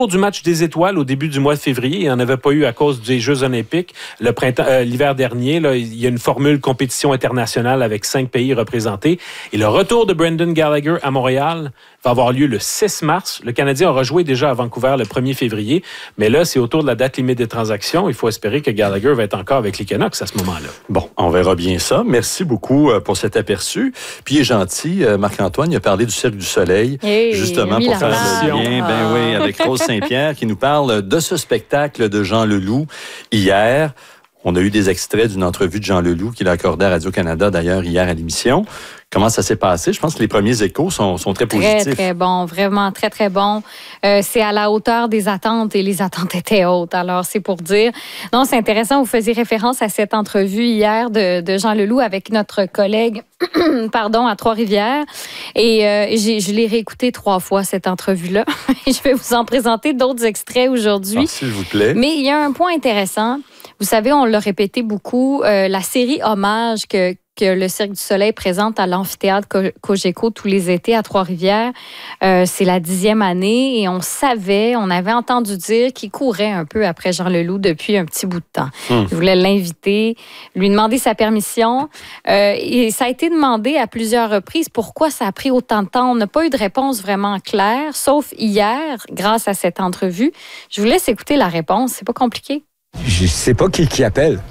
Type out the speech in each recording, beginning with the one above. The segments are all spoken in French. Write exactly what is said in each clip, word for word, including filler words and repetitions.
du match des étoiles au début du mois de février. Il n'y en avait pas eu à cause des Jeux olympiques. Le printemps, euh, l'hiver dernier, là, il y a une formule compétition internationale avec cinq pays représentés. Et le retour de Brendan Gallagher à Montréal va avoir lieu le six mars. Le Canadien aura joué déjà à Vancouver le premier février. Mais là, c'est autour de la date limite des transactions. Il faut espérer que Gallagher va être encore avec les Canucks à ce moment-là. Bon, on verra bien ça. Merci beaucoup pour cet aperçu. Puis il est gentil, Marc-Antoine, il a parlé du Cirque du Soleil, hey, justement pour faire le lien, ben oui, avec Rose Saint-Pierre qui nous parle de ce spectacle de Jean Leloup hier. On a eu des extraits d'une entrevue de Jean Leloup qu'il a accordé à Radio-Canada, d'ailleurs, hier à l'émission. Comment ça s'est passé? Je pense que les premiers échos sont, sont très positifs. Très, très bon. Vraiment très, très bon. Euh, c'est à la hauteur des attentes et les attentes étaient hautes. Alors, c'est pour dire... Non, c'est intéressant. Vous faisiez référence à cette entrevue hier de, de Jean Leloup avec notre collègue pardon, à Trois-Rivières. Et euh, j'ai, je l'ai réécouté trois fois, cette entrevue-là. Je vais vous en présenter d'autres extraits aujourd'hui. Ah, s'il vous plaît. Mais il y a un point intéressant. Vous savez, on l'a répété beaucoup, euh, la série Hommage que, que le Cirque du Soleil présente à l'amphithéâtre Cogeco tous les étés à Trois-Rivières, euh, c'est la dixième année et on savait, on avait entendu dire qu'il courait un peu après Jean Leloup depuis un petit bout de temps. Hum. Il voulait l'inviter, lui demander sa permission euh, et ça a été demandé à plusieurs reprises pourquoi ça a pris autant de temps. On n'a pas eu de réponse vraiment claire, sauf hier, grâce à cette entrevue. Je vous laisse écouter la réponse, c'est pas compliqué. Je sais pas qui, qui appelle.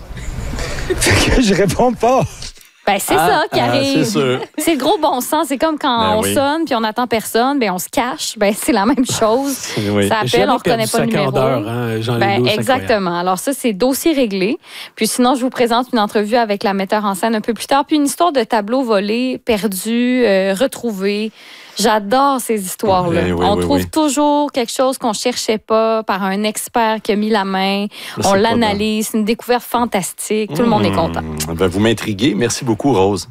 Fait que je réponds pas. Ben, c'est ah, ça qui ah, arrive. C'est sûr. C'est le gros bon sens. C'est comme quand ben on oui. sonne puis on n'attend personne, ben on se cache. Ben, c'est la même chose. Oui. Ça appelle, on ne reconnaît pas le numéro. Hein, Jean ben, Leloup, exactement. Alors ça, c'est dossier réglé. Puis sinon, je vous présente une entrevue avec la metteur en scène un peu plus tard. Puis une histoire de tableau volé, perdu, euh, retrouvé. J'adore ces histoires-là. Oui, oui, on oui, trouve oui. toujours quelque chose qu'on cherchait pas par un expert qui a mis la main. Ben, on l'analyse. C'est une découverte fantastique. Tout mmh. le monde est content. Ben, vous m'intriguez. Merci beaucoup, Rose.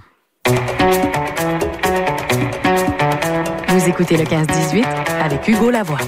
Vous écoutez le quinze dix-huit avec Hugo Lavoie.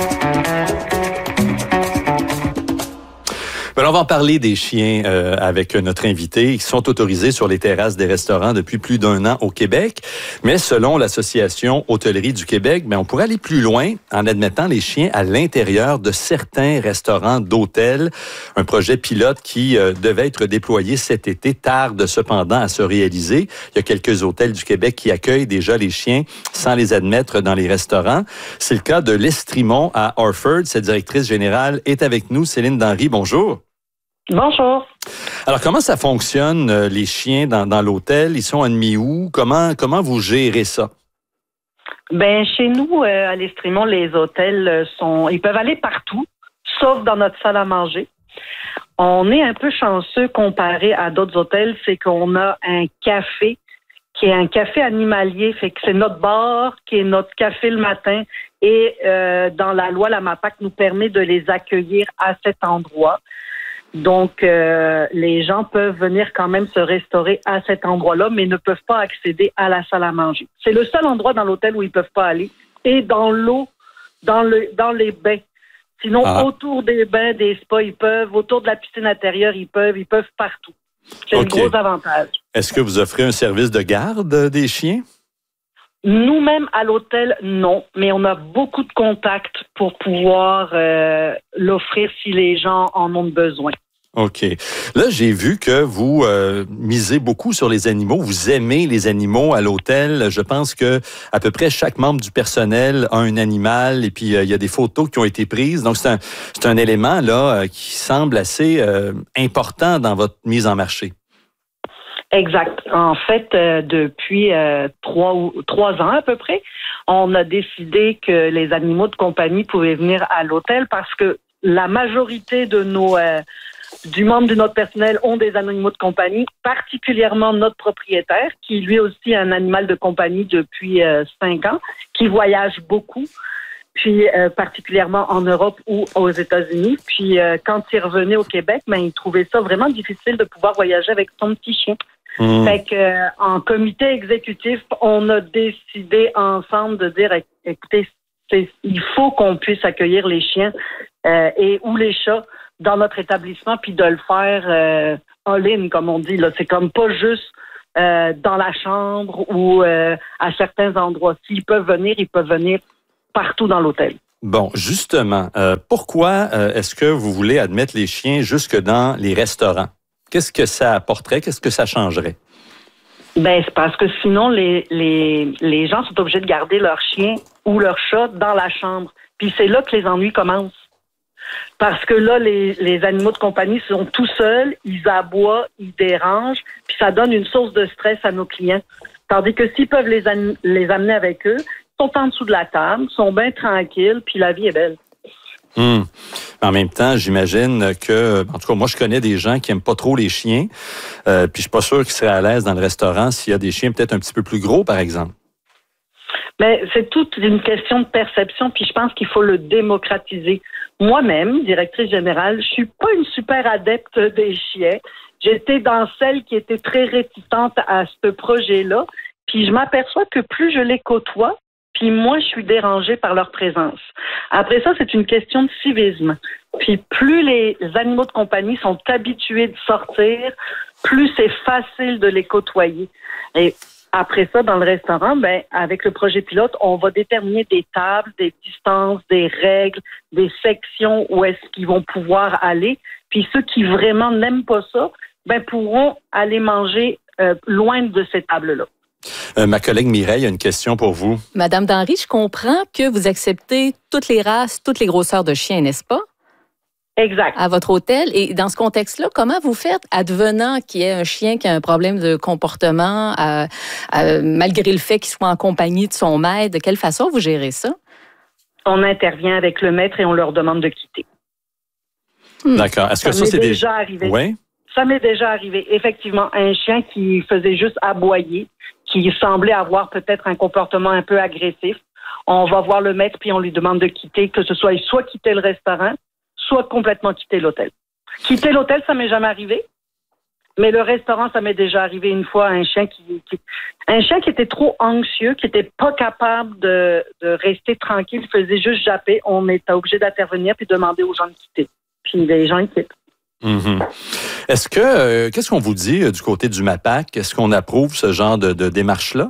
Ben, on va en parler des chiens euh, avec notre invité. Ils sont autorisés sur les terrasses des restaurants depuis plus d'un an au Québec. Mais selon l'Association Hôtellerie du Québec, ben, on pourrait aller plus loin en admettant les chiens à l'intérieur de certains restaurants d'hôtels. Un projet pilote qui euh, devait être déployé cet été tarde cependant à se réaliser. Il y a quelques hôtels du Québec qui accueillent déjà les chiens sans les admettre dans les restaurants. C'est le cas de l'Estrimont à Orford. Cette directrice générale est avec nous. Céline Denry, bonjour. Bonjour. Alors, comment ça fonctionne, euh, les chiens dans, dans l'hôtel? Ils sont admis où? Comment, comment vous gérez ça? Ben, chez nous, euh, à l'Estrimont, les hôtels sont, ils peuvent aller partout, sauf dans notre salle à manger. On est un peu chanceux comparé à d'autres hôtels, c'est qu'on a un café qui est un café animalier, fait que c'est notre bar qui est notre café le matin et euh, dans la loi, la MAPAC nous permet de les accueillir à cet endroit. Donc, euh, les gens peuvent venir quand même se restaurer à cet endroit-là, mais ne peuvent pas accéder à la salle à manger. C'est le seul endroit dans l'hôtel où ils peuvent pas aller. Et dans l'eau, dans le dans les bains. Sinon, ah. autour des bains, des spas, ils peuvent. Autour de la piscine intérieure, ils peuvent. Ils peuvent partout. C'est okay. un gros avantage. Est-ce que vous offrez un service de garde des chiens? Nous-mêmes, à l'hôtel, non. Mais on a beaucoup de contacts pour pouvoir euh, l'offrir si les gens en ont besoin. OK. Là, j'ai vu que vous euh, misez beaucoup sur les animaux. Vous aimez les animaux à l'hôtel. Je pense que à peu près chaque membre du personnel a un animal et puis il euh, y a des photos qui ont été prises. Donc, c'est un, c'est un élément là euh, qui semble assez euh, important dans votre mise en marché. Exact. En fait, euh, depuis euh, trois ou trois ans à peu près, on a décidé que les animaux de compagnie pouvaient venir à l'hôtel parce que la majorité de nos euh, du membre de notre personnel ont des animaux de compagnie, particulièrement notre propriétaire, qui lui aussi a un animal de compagnie depuis euh, cinq ans, qui voyage beaucoup, puis euh, particulièrement en Europe ou aux États-Unis. Puis euh, quand il revenait au Québec, ben, il trouvait ça vraiment difficile de pouvoir voyager avec son petit chien. Mmh. Fait que, euh, en comité exécutif, on a décidé ensemble de dire, écoutez, c'est, il faut qu'on puisse accueillir les chiens euh, et ou les chats dans notre établissement, puis de le faire euh, all-in, comme on dit. Là. C'est comme pas juste euh, dans la chambre ou euh, à certains endroits. S'ils peuvent venir, ils peuvent venir partout dans l'hôtel. Bon, justement, euh, pourquoi euh, est-ce que vous voulez admettre les chiens jusque dans les restaurants? Qu'est-ce que ça apporterait? Qu'est-ce que ça changerait? Ben, c'est parce que sinon, les, les, les gens sont obligés de garder leur chien ou leur chat dans la chambre. Puis c'est là que les ennuis commencent. Parce que là, les, les animaux de compagnie sont tout seuls, ils aboient, ils dérangent, puis ça donne une source de stress à nos clients. Tandis que s'ils peuvent les, an- les amener avec eux, ils sont en dessous de la table, sont bien tranquilles, puis la vie est belle. Hum. En même temps, j'imagine que, en tout cas, moi, je connais des gens qui aiment pas trop les chiens, euh, puis je suis pas sûr qu'ils seraient à l'aise dans le restaurant s'il y a des chiens peut-être un petit peu plus gros, par exemple. Mais c'est toute une question de perception, puis je pense qu'il faut le démocratiser. Moi-même, directrice générale, je suis pas une super adepte des chiens. J'étais dans celle qui était très réticente à ce projet-là, puis je m'aperçois que plus je les côtoie, puis moi, je suis dérangée par leur présence. Après ça, c'est une question de civisme. Puis plus les animaux de compagnie sont habitués de sortir, plus c'est facile de les côtoyer. Et après ça, dans le restaurant, ben, avec le projet pilote, on va déterminer des tables, des distances, des règles, des sections où est-ce qu'ils vont pouvoir aller. Puis ceux qui vraiment n'aiment pas ça, ben, pourront aller manger euh, loin de ces tables-là. Euh, ma collègue Mireille a une question pour vous. Madame Danry, je comprends que vous acceptez toutes les races, toutes les grosseurs de chiens, n'est-ce pas? Exact. À votre hôtel. Et dans ce contexte-là, comment vous faites, advenant qu'il y ait un chien qui a un problème de comportement, euh, euh, malgré le fait qu'il soit en compagnie de son maître, de quelle façon vous gérez ça? On intervient avec le maître et on leur demande de quitter. Hmm. D'accord. Est-ce que ça, ça c'est déjà des... arrivé? Oui. Ça m'est déjà arrivé. Effectivement, un chien qui faisait juste aboyer, qui semblait avoir peut-être un comportement un peu agressif. On va voir le maître puis on lui demande de quitter, que ce soit soit quitter le restaurant, soit complètement quitter l'hôtel. Quitter l'hôtel, ça m'est jamais arrivé, mais le restaurant, ça m'est déjà arrivé une fois. Un chien qui, qui un chien qui était trop anxieux, qui était pas capable de, de rester tranquille, il faisait juste japper. On était obligé d'intervenir puis demander aux gens de quitter. Puis les gens ils quittent. Mm-hmm. Est-ce que, euh, qu'est-ce qu'on vous dit euh, du côté du MAPAC? Est-ce qu'on approuve ce genre de, de démarche-là?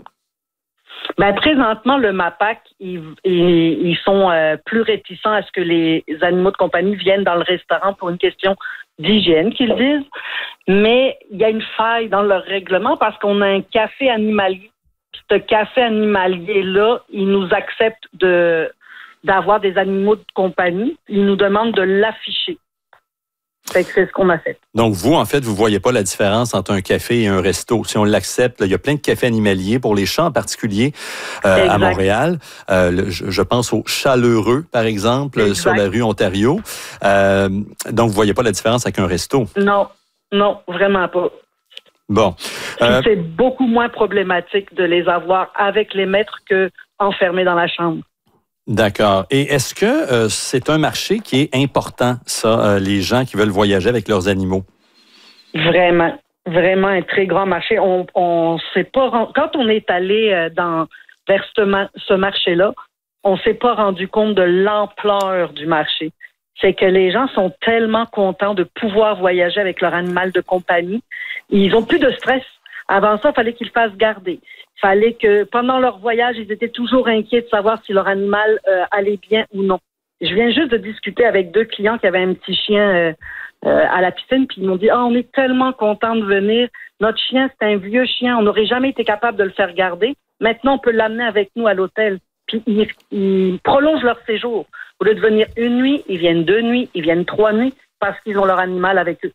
Ben, présentement, le MAPAC, ils, ils, ils sont euh, plus réticents à ce que les animaux de compagnie viennent dans le restaurant pour une question d'hygiène, qu'ils disent. Mais il y a une faille dans leur règlement parce qu'on a un café animalier. Ce café animalier-là, il nous accepte de, d'avoir des animaux de compagnie. Il nous demande de l'afficher. Fait que c'est ce qu'on a fait. Donc, vous, en fait, vous ne voyez pas la différence entre un café et un resto. Si on l'accepte, là, il y a plein de cafés animaliers, pour les chats en particulier, euh, à Montréal. Euh, le, je, je pense au Chaleureux, par exemple, exact. Sur la rue Ontario. Euh, donc, vous ne voyez pas la différence avec un resto? Non, non, vraiment pas. Bon. Euh, c'est beaucoup moins problématique de les avoir avec les maîtres que enfermés dans la chambre. D'accord. Et est-ce que euh, c'est un marché qui est important, ça, euh, les gens qui veulent voyager avec leurs animaux? Vraiment, vraiment un très grand marché. On, on s'est pas quand on est allé dans vers ce, ma... ce marché-là, on s'est pas rendu compte de l'ampleur du marché. C'est que les gens sont tellement contents de pouvoir voyager avec leur animal de compagnie. Ils ont plus de stress. Avant ça, il fallait qu'ils le fassent garder. Il fallait que pendant leur voyage, ils étaient toujours inquiets de savoir si leur animal euh, allait bien ou non. Je viens juste de discuter avec deux clients qui avaient un petit chien euh, euh, à la piscine, puis ils m'ont dit ah, on est tellement contents de venir. Notre chien, c'est un vieux chien, on n'aurait jamais été capable de le faire garder. Maintenant, on peut l'amener avec nous à l'hôtel. Puis ils, ils prolongent leur séjour. Au lieu de venir une nuit, ils viennent deux nuits, ils viennent trois nuits parce qu'ils ont leur animal avec eux.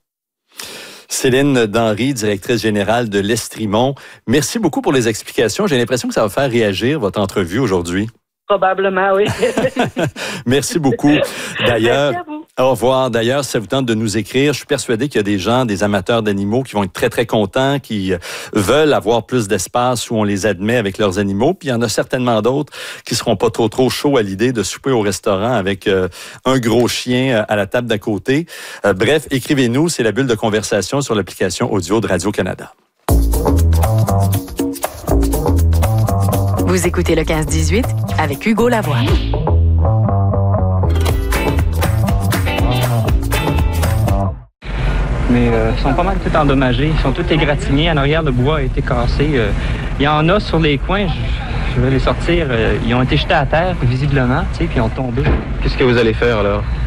Céline Danry, directrice générale de l'Estrimont. Merci beaucoup pour les explications. J'ai l'impression que ça va faire réagir votre entrevue aujourd'hui. Probablement, oui. Merci beaucoup. D'ailleurs, merci à vous. Au revoir. D'ailleurs, si ça vous tente de nous écrire, je suis persuadé qu'il y a des gens, des amateurs d'animaux qui vont être très, très contents, qui veulent avoir plus d'espace où on les admet avec leurs animaux. Puis il y en a certainement d'autres qui seront pas trop, trop chauds à l'idée de souper au restaurant avec euh, un gros chien à la table d'à côté. Euh, bref, écrivez-nous. C'est la bulle de conversation sur l'application audio de Radio-Canada. Vous écoutez le quinze dix-huit avec Hugo Lavoie. Mais euh, ils sont pas mal tout endommagés. Ils sont tous égratignés. En arrière, le bois a été cassé. Euh, il y en a sur les coins. Je, je vais les sortir. Euh, ils ont été jetés à terre, visiblement, tu sais, puis ils ont tombé. Qu'est-ce que vous allez faire alors?